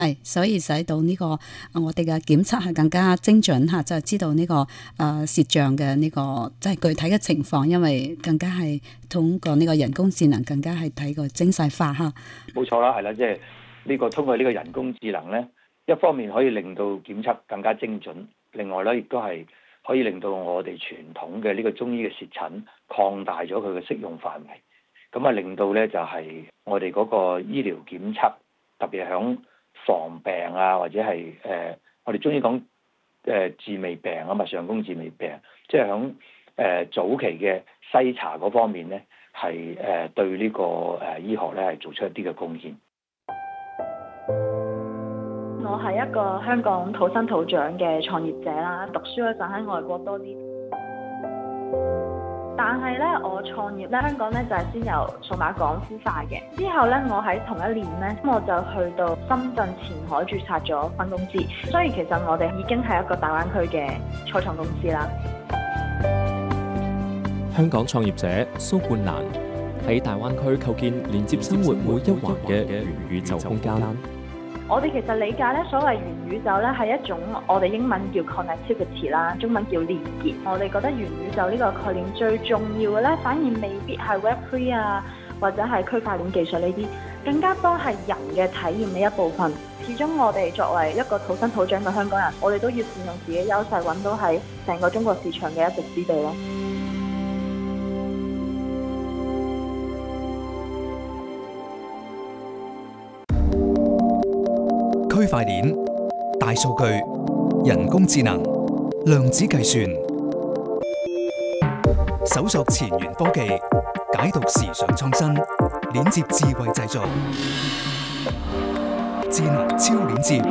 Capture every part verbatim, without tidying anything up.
係，所以使到呢、這個我哋嘅檢測係更加精準嚇，就係、知道呢、這個誒攝像嘅呢個即係、就是、具體嘅情況，因為更加係通過呢個人工智能，更加係睇個精細化嚇。 冇錯啦，係啦，即係呢個通過呢個人工智能咧，一方面可以令到檢測更加精準，另外咧亦都係可以令到我哋傳統嘅呢個中醫嘅舌診擴大咗佢嘅適用範圍，咁啊令到咧就係、是、我哋嗰個醫療檢測，特別係響防病啊，或者係誒、呃，我哋中醫講誒治未病啊嘛，上工治未病，即係響誒早期嘅篩查嗰方面咧，係誒、呃、對呢、這個誒、呃、醫學咧係做出一啲嘅貢獻。 我係一個香港土生土長嘅創業者啦，讀書嗰陣喺外國多啲。但係咧，我創業咧，香港咧就係、是、先由數碼港孵化嘅。之後咧，我喺同一年咧，我就去到深圳前海註冊咗分公司。所以其實我哋已經係一個大灣區嘅初創公司啦。 香港創業者蘇冠蘭喺大灣區構建連接生活每一環嘅元宇宙空間。 我哋其實理解咧，所謂元宇宙咧係一種我哋英文叫 connectivity 啦，中文叫連結。我哋覺得元宇宙呢個概念最重要嘅咧，反而未必係 Web 三 啊，或者係區塊鏈技術呢啲，更加多係人嘅體驗嘅一部分。始終我哋作為一個土生土長嘅香港人，我哋都要善用自己優勢，揾到喺成個中國市場嘅一席之地咯。 區塊鏈、大數據、人工智能、量子計算，搜索前沿科技，解讀時尚創新，鏈接智慧製造，智能超鏈接。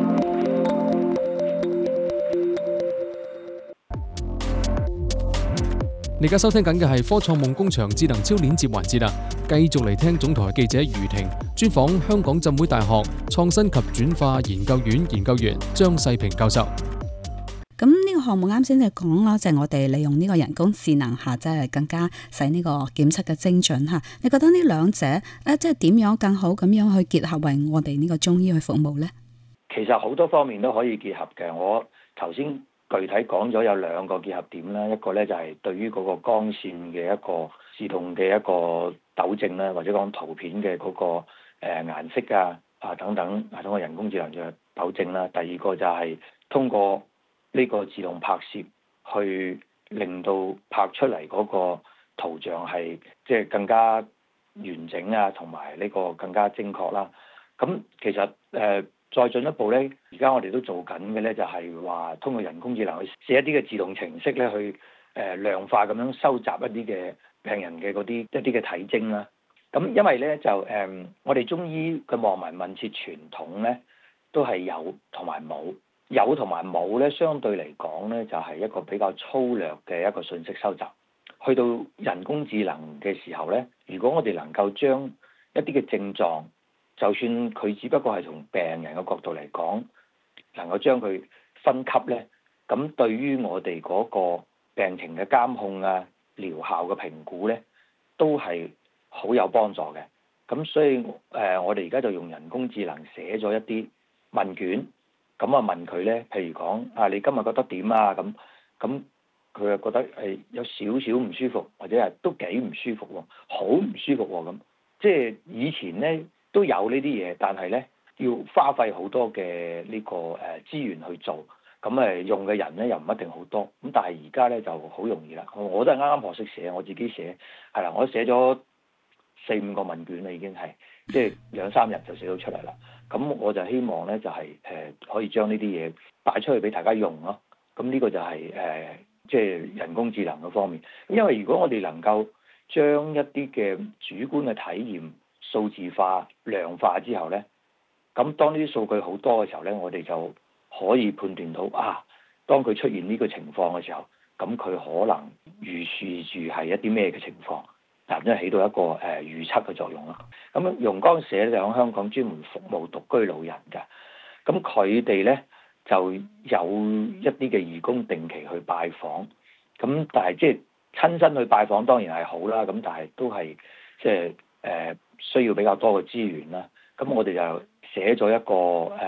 你而家收聽緊嘅係科創夢工場智能超鏈接環節啦，繼續嚟聽總台記者余婷專訪香港浸會大學創新及轉化研究院研究員張世平教授。 咁呢個項目啱先就講啦，就係、是、我哋利用呢個人工智能下，即係更加使呢個檢測嘅精準嚇。你覺得呢兩者誒，即係點樣更好咁樣去結合為我哋呢個中醫去服務呢？ 其實好多方面都可以結合嘅。我頭先具體講咗有兩個結合點啦，一個咧就係對於嗰個光線嘅一個自動嘅一個糾正啦，或者講圖片嘅嗰個誒顏色啊啊等等，係通過人工智能嘅糾正啦。第二個就係通過呢個自動拍攝，去令到拍出嚟嗰個圖像係即係更加完整啊，同埋呢個更加精確啦。咁其實誒。呃再進一步咧，而家我哋都做緊嘅咧，就係話通過人工智能去寫一啲嘅自動程式咧，去誒量化咁樣收集一啲嘅病人嘅嗰啲一啲嘅體徵啦。咁因為咧就誒、嗯，我哋中醫嘅望聞問切傳統咧，都係有同埋冇，有同埋冇咧，相對嚟講咧，就係一個比較粗略嘅一個信息收集。去到人工智能嘅時候咧，如果我哋能夠將一啲嘅症狀，就算佢只不過係從病人嘅角度嚟講，能夠將佢分級咧，咁對於我哋嗰個病情嘅監控啊、療效嘅評估咧，都係好有幫助嘅。咁所以誒、呃，我哋而家就用人工智能寫咗一啲問卷，咁啊問佢咧，譬如講啊，你今日覺得點啊？咁咁佢又覺得係有少少唔舒服，或者係都幾唔舒服喎，好唔舒服喎咁。即係以前咧，都有呢啲嘢，但係咧要花費好多嘅呢個誒資源去做，咁誒用嘅人咧又唔一定好多，咁但係而家咧就好容易啦。我都係啱啱學識寫，我自己寫係啦，我寫咗四五個問卷啦，已經係即係兩三日就寫到出嚟啦。咁我就希望咧就係、是、誒、呃、可以將呢啲嘢擺出去俾大家用咯。咁呢個就係誒即係人工智能嘅方面，因為如果我哋能夠將一啲嘅主觀嘅體驗數字化、量化之後呢，咁當呢啲數據好多嘅時候呢，我哋就可以判斷到啊，當佢出現呢個情況嘅時候，咁佢可能預示住係一啲咩嘅情況，嗱，即係起到一個誒、呃、預測嘅作用咯。咁容光社咧就喺香港專門服務獨居老人嘅，咁佢哋呢就有一啲嘅義工定期去拜訪，咁但係即係親身去拜訪當然係好啦，咁但係都係即係誒。呃需要比較多嘅資源啦，咁我哋就寫咗一個誒